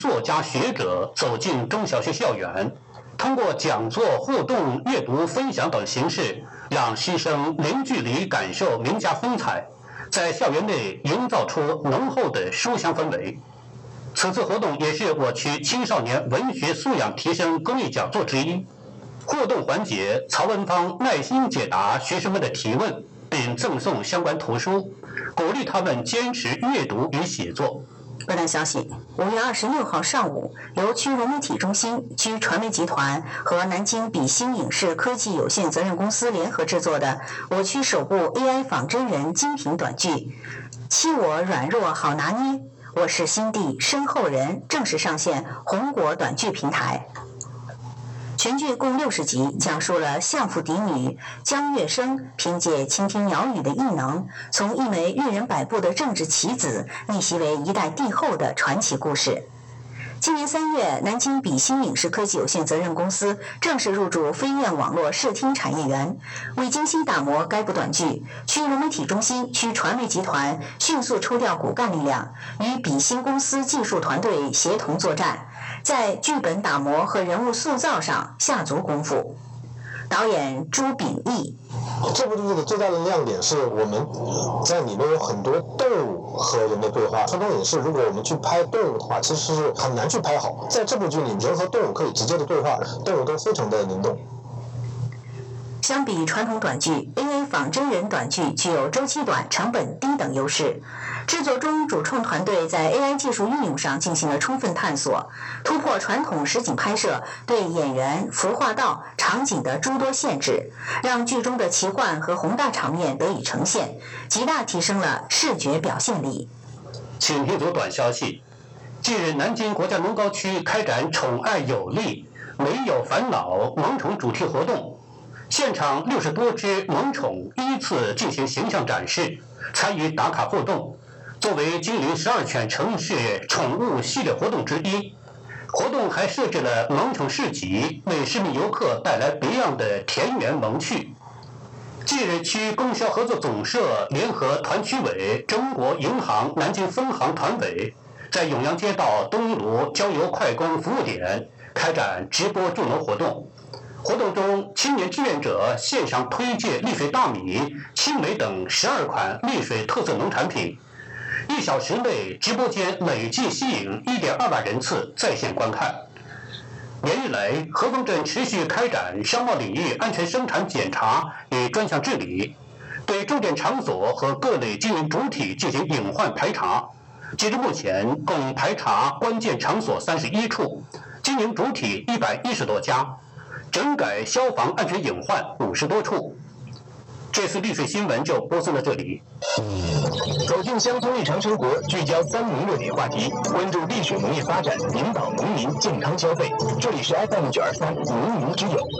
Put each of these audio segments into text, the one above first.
作家学者走进中小学校园，通过讲座、互动、阅读、分享等形式，让师生零距离感受名家风采，在校园内营造出浓厚的书香氛围。此次活动也是我区青少年文学素养提升公益讲座之一。互动环节，曹文芳耐心解答学生们的提问，并赠送相关图书，鼓励他们坚持阅读与写作。 本台消息，5月26号上午，由区融媒体中心、区传媒集团和南京比星影视科技有限责任公司联合制作的我区首部 AI 仿真人精品短剧《欺我软弱好拿捏，我是心地深厚人》正式上线红果短剧平台。全剧共60集，讲述了相府嫡女江月笙凭借倾听鸟语的异能，从一枚阅人百步的政治棋子逆袭为一代帝后的传奇故事。今年3月，南京比星影视科技有限责任公司正式入驻飞燕网络视听产业园。为精心打磨该部短剧，区融媒体中心、区传媒集团迅速抽调骨干力量，与比星公司技术团队协同作战，在剧本打磨和人物塑造上下足功夫。导演朱秉义， 这部剧的最大的亮点是我们在里面有很多动物和人的对话。传统影视如果我们去拍动物的话，其实是很难去拍好。在这部剧里，人和动物可以直接的对话，动物都非常的灵动。 相比传统短剧 ，AI 仿真人短剧具有周期短、成本低等优势。制作中，主创团队在 AI 技术运用上进行了充分探索，突破传统实景拍摄对演员、服化道、场景的诸多限制，让剧中的奇幻和宏大场面得以呈现，极大提升了视觉表现力。 请听组短消息：近日，南京国家农高区开展“宠爱有力，没有烦恼”萌宠主题活动。现场60多只萌宠依次进行形象展示，参与打卡互动。作为金陵12犬城市宠物系列活动之一，活动还设置了萌宠市集，为市民游客带来别样的田园萌趣。近日，区供销合作总社联合团区委、中国银行南京分行团委，在永阳街道东卢郊游快攻服务点开展直播助农活动。活动中，青年志愿者现场推介丽水大米、青梅等12款丽水特色农产品。1小时内，直播间累计吸引1.2万人次在线观看。连日来，河丰镇持续开展商贸领域安全生产检查与专项治理，对重点场所和各类经营主体进行隐患排查。截至目前，共排查关键场所31处，经营主体110多家，整改消防安全隐患50多处。这次丽水新闻就播送到这里。 走进乡村日常生活，聚焦3农热点话题，关注丽水农业发展，引导农民健康消费。这里是 FM923农民之友。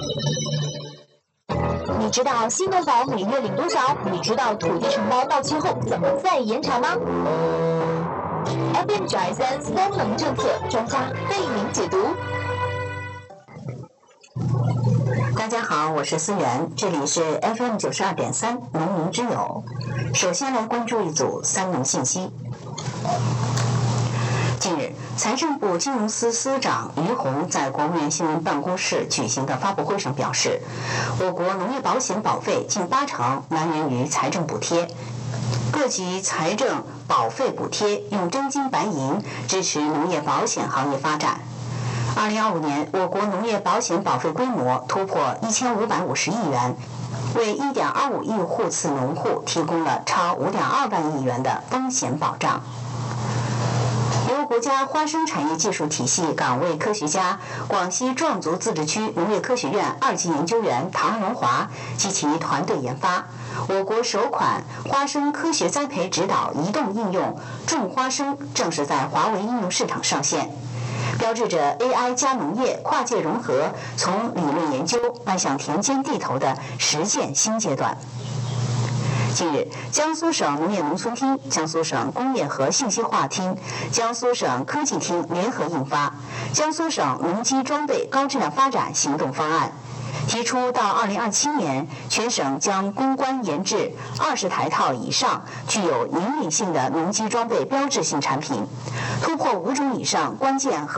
你知道新农保每月领多少？你知道土地承包到期后怎么再延长吗？FM923三农政策专家为您解读。 大家好，我是思源，这里是 FM92.3农民之友。首先来关注一组3农信息。近日，财政部金融司司长于洪在国务院新闻办公室举行的发布会上表示，我国农业保险保费近80%来源于财政补贴，各级财政保费补贴用真金白银支持农业保险行业发展。2025年，我国农业保险保费规模突破1550亿元，为1.25亿户次农户提供了超5.2万亿元的风险保障。由国家花生产业技术体系岗位科学家、广西壮族自治区农业科学院2级研究员唐荣华及其团队研发，我国首款花生科学栽培指导移动应用种花生正式在华为应用市场上线，标志着 AI 加农业跨界融合从理论研究迈向田间地头的实践新阶段。近日，江苏省农业农村厅、江苏省工业和信息化厅、江苏省科技厅联合印发《江苏省农机装备高质量发展行动方案》，提出到2027年，全省将攻关研制20台套以上具有引领性的农机装备标志性产品，突破5种以上关键和